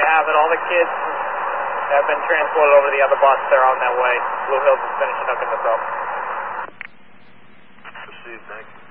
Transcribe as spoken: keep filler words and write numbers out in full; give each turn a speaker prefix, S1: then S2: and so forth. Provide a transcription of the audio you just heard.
S1: have it. All the kids have been transported over to the other bus. They're on their way. Blue Hills is finishing hooking this up.
S2: Proceed, thank you.